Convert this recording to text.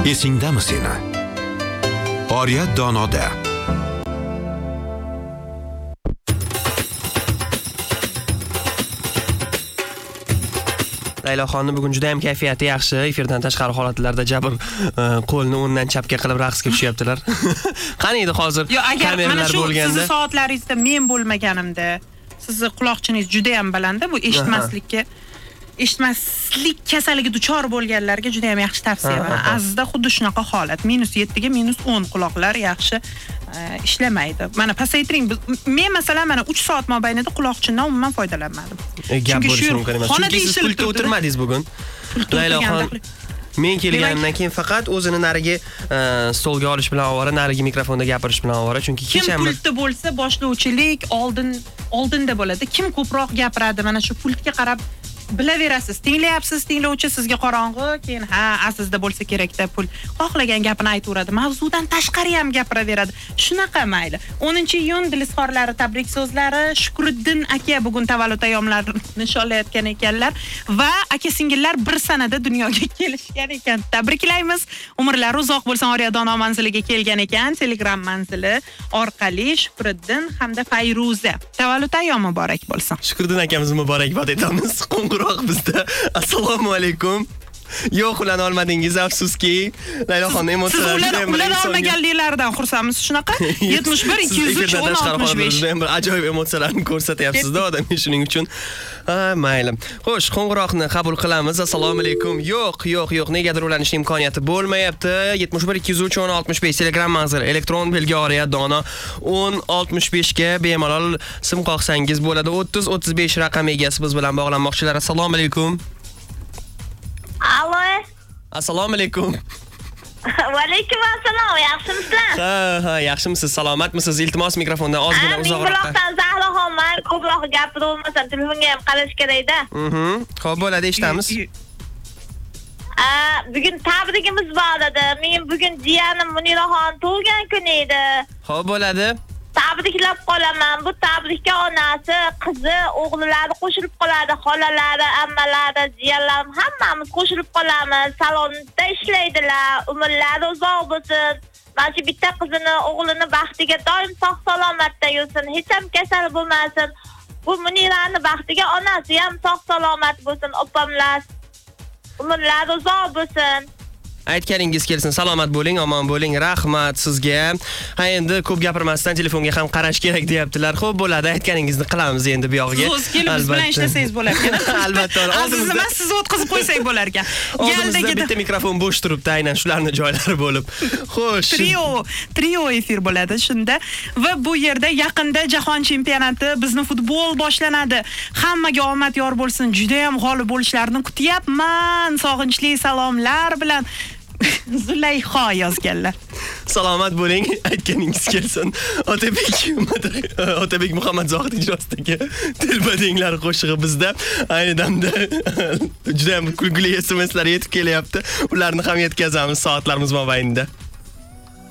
Esingdami seni? Oriyat donoda. Layloxonni bugun juda ham kayfiyati yaxshi. Efirdan tashqari holatlarda jabr qo'lni o'ndan chapga qilib raqsga tushyaptilar. Qani edi hozir kameralar bo'lganda? Siz soatlaringizda men bo'lmaganimda, sizni quloqchingiz juda ham baland, bu eshitmaslik kasaliga duchor bo'lganlarga juda ham yaxshi tavsiya beraman. Azizda xuddi shunaqa holat. -7 ga -10 quloqlar yaxshi ishlamaydi. Mana pasaytiring. Men masalan mana 3 soat mobaynida quloqchindan umuman foydalanmadim. Gap bo'lishi mumkin emas. Chunki siz pultda o'tirmadingiz bugun. Layloxon men kelganimdan keyin faqat o'zini narigi stolga olish bilan ovora, narigi mikrofonda gapirish bilan ovora, chunki kecham pultda bo'lsa boshlovchilik oldinda bo'ladi. Kim ko'proq gapiradi, mana shu pultga qarab bilaverasiz. Tinglayapsiz, tinglovchi sizga qorong'i, keyin azizda bo'lsa kerakda pul. Xohlagan gapini aytaveradi. Mavzudan tashqari ham gapiraveradi. Shunaqa mayli. 10-iyun dilizxorlari tabrik so'zlari. Shukriddin aka bugun tavallud ayyomlarini nishonlayotgan ekanlar va aka-singillar bir sanada dunyoga kelishgan ekan. Tabriklaymiz. Umrlari uzoq bo'lsin. Oriyadono manziliga kelgan ekan. Telegram manzili orqali Shukriddin hamda Fayruza. Tavallud ayyomi muborak bo'lsin. Shukriddin akamiz muborakbod etamiz. Qo'ng'iroq bizda. Assalomu alaykum. Yo'q, ularni olmadingiz, afsuski. Layloxon emotsiyalari ular olmaganliklaridan xursandmiz. Shunaqa 71 203 65. Ham bir ajoyib emotsiyalarni ko'rsatyapsiz-da odamga, shuning uchun. Mayli. Xo'sh, qo'ng'iroqni qabul qilamiz. Assalomu alaykum. Yo'q, negadir ulanishning imkoniyati bo'lmayapti. 71 203 65 Telegram manzili, elektron belgi Oriyat dono 1065 ga bemalol sim qoqsangiz bo'ladi. 30 35 raqam egasi biz bilan bog'lanmoqchilar. Assalomu alaykum. Alo. Assalomu alaykum. Va alaykum assalom. Yaxshimisizlar? Ha, yaxshimisiz? Salomatmisiz? Iltimos mikrofondan ozgina uzoqroqqa. Men Zahraxonman. Ko'proq gapirolmasam, telefonga ham qarash kerak-da. Xo'p, bo'ladi, eshitamiz. Bugun tabrigimiz bor edi. Men bugun jiyanim Muniraxon tug'ilgan kuni edi. Xo'p, bo'ladi. Tabriklab qolaman. Bu tabrikka onasi, qizi, o'g'illari qo'shilib qoladi. Xolalari, ammalari, jiyanlarim hammamiz qo'shilib qolamiz. Salonda ishlaydilar. Umrlari uzoq bo'lsin. Mana shu bitta qizini, o'g'lini baxtiga doim sog' salomatda yursin. Hech ham kasal bo'lmasin. Bu Munirani baxtiga onasi ham sog' salomat bo'lsin. Opamlar umrlari uzoq bo'lsin. Aytganingiz kelsin. Salomat bo'ling, omon bo'ling. Rahmat sizga. Ha, endi ko'p gapirmasdan telefonga ham qarash kerak deyaptilar. Xo'p, bo'ladi. Aytganingizni qilamiz endi bu yog'iga. Siz kelib biz bilan ishlasangiz bo'lar ekan. Albatta. Oldimizda sizni o'tkazib qo'ysak bo'lar ekan. Oldimizda bitta mikrofon bo'sh turibdi, aynan shularni joylari bo'lib. Xo'sh. Trio efir bo'ladi shunda va bu yerda yaqinda jahon chempionati, bizni futbol boshlanadi. Hammaga omad yor bo'lsin. Juda ham g'olib bo'lishlarini kutyapman. Sog'inchli salomlar bilan. Zulayxo yozganlar. Salomat bo'ling, aytganingiz kelsin. Otabek Muhammad Zohid ijrosidagi Telbadinglar qo'shig'i bizda. Ayni damda juda ham kulgili SMSlar yetib kelyapti. Ularni ham yetkazamiz soatlarimiz mobaynida.